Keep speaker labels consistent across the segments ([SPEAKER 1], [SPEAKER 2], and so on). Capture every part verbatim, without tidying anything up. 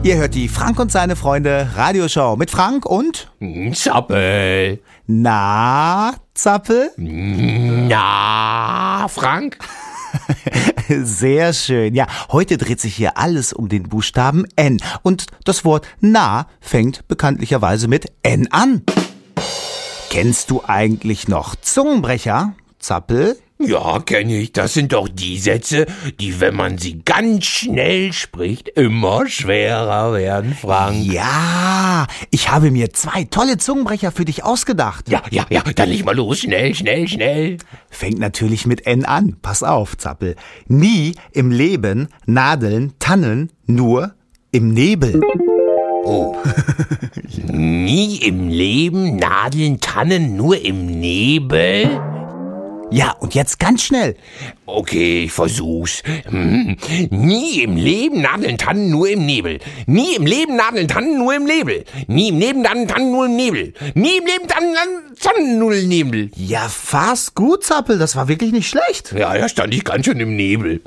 [SPEAKER 1] Ihr hört die Frank und seine Freunde Radioshow mit Frank und
[SPEAKER 2] Zappel.
[SPEAKER 1] Na, Zappel?
[SPEAKER 2] Na, Frank?
[SPEAKER 1] Sehr schön. Ja, heute dreht sich hier alles um den Buchstaben N. Und das Wort na fängt bekanntlicherweise mit N an. Kennst du eigentlich noch Zungenbrecher, Zappel?
[SPEAKER 2] Ja, kenne ich. Das sind doch die Sätze, die, wenn man sie ganz schnell spricht, immer schwerer werden, Frank.
[SPEAKER 1] Ja, ich habe mir zwei tolle Zungenbrecher für dich ausgedacht.
[SPEAKER 2] Ja, ja, ja, dann leg mal los. Schnell, schnell, schnell.
[SPEAKER 1] Fängt natürlich mit N an. Pass auf, Zappel. Nie im Leben Nadeln, Tannen, nur im Nebel.
[SPEAKER 2] Oh. Nie im Leben Nadeln, Tannen, nur im Nebel?
[SPEAKER 1] Ja, und jetzt ganz schnell.
[SPEAKER 2] Okay, ich versuch's. Hm. Nie im Leben Nadeln, Tannen, nur im Nebel. Nie im Leben Nadeln, Tannen, nur im Nebel. Nie im Leben Nadeln, Tannen, nur im Nebel. Nie im Leben Tannen, Tannen, nur im Nebel.
[SPEAKER 1] Ja, fast gut, Zappel. Das war wirklich nicht schlecht.
[SPEAKER 2] Ja, da stand ich ganz schön im Nebel.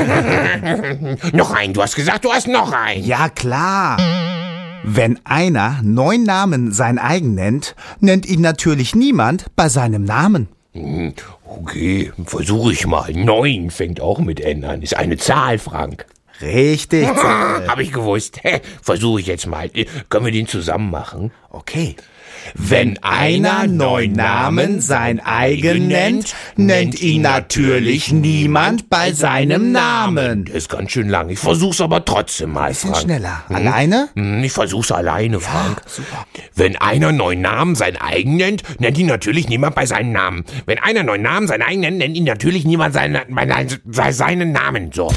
[SPEAKER 2] Noch ein, du hast gesagt, du hast noch ein.
[SPEAKER 1] Ja, klar. Wenn einer neun Namen sein eigen nennt, nennt ihn natürlich niemand bei seinem Namen.
[SPEAKER 2] Okay, versuche ich mal. Neun fängt auch mit N an. Ist eine Zahl, Frank.
[SPEAKER 1] Richtig, Zappel.
[SPEAKER 2] Hab ich gewusst. Versuche ich jetzt mal. Können wir den zusammen machen?
[SPEAKER 1] Okay.
[SPEAKER 2] Wenn einer neun Namen sein eigen nennt, nennt ihn natürlich niemand bei seinem Namen. Das ist ganz schön lang. Ich versuch's aber trotzdem mal,
[SPEAKER 1] Bisschen
[SPEAKER 2] Frank.
[SPEAKER 1] schneller. Alleine?
[SPEAKER 2] Hm, Ich versuch's alleine, Frank.
[SPEAKER 1] super.
[SPEAKER 2] Wenn einer neun Namen sein eigen nennt, nennt ihn natürlich niemand bei seinem Namen. Wenn einer neun Namen sein eigen nennt, nennt ihn natürlich niemand seine, bei seinen Namen. So.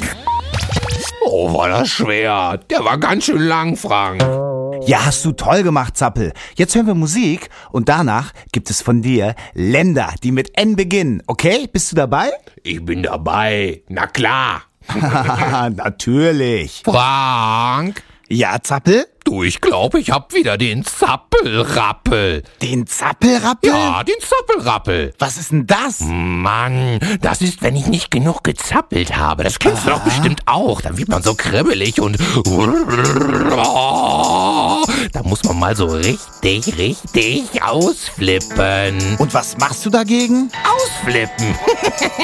[SPEAKER 2] Oh, war das schwer. Der war ganz schön lang, Frank.
[SPEAKER 1] Ja, hast du toll gemacht, Zappel. Jetzt hören wir Musik und danach gibt es von dir Länder, die mit N beginnen. Okay, bist du dabei?
[SPEAKER 2] Ich bin dabei. Na klar.
[SPEAKER 1] Natürlich.
[SPEAKER 2] Frank?
[SPEAKER 1] Ja, Zappel?
[SPEAKER 2] Du, ich glaube, ich hab wieder den Zappelrappel.
[SPEAKER 1] Den Zappelrappel?
[SPEAKER 2] Ja, den Zappelrappel.
[SPEAKER 1] Was ist denn das?
[SPEAKER 2] Mann, das ist, wenn ich nicht genug gezappelt habe. Das kennst du doch bestimmt auch. Dann wird man so kribbelig und da muss man mal so richtig, richtig ausflippen.
[SPEAKER 1] Und was machst du dagegen?
[SPEAKER 2] Ausflippen.